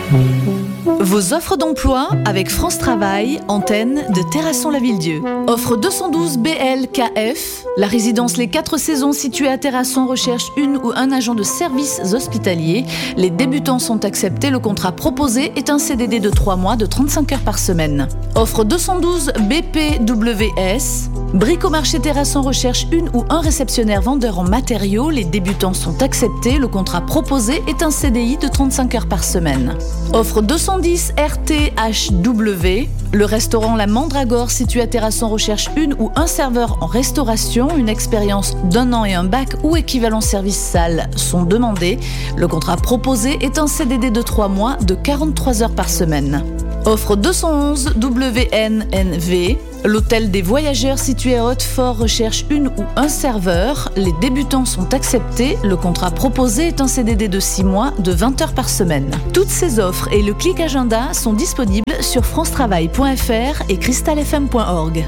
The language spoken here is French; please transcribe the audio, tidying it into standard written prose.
Vos offres d'emploi avec France Travail, antenne de Terrasson-Lavilledieu. Offre 212 BLKF. La résidence Les 4 Saisons située à Terrasson recherche une ou un agent de services hospitaliers. Les débutants sont acceptés. Le contrat proposé est un CDD de 3 mois de 35 heures par semaine. Offre 212 BPWS. Bricomarché Terrasson recherche une ou un réceptionnaire vendeur en matériaux. Les débutants sont acceptés. Le contrat proposé est un CDI de 35 heures par semaine. Offre 210 RTHW. Le restaurant La Mandragore situé à Terrasson recherche une ou un serveur en restauration. Une expérience d'1 an et un bac ou équivalent service salle sont demandés. Le contrat proposé est un CDD de 3 mois de 43 heures par semaine. Offre 211 WNNV. L'hôtel des voyageurs situé à Hautefort recherche une ou un serveur. Les débutants sont acceptés. Le contrat proposé est un CDD de 6 mois de 20 heures par semaine. Toutes ces offres et le clic agenda sont disponibles sur francetravail.fr et crystalfm.org.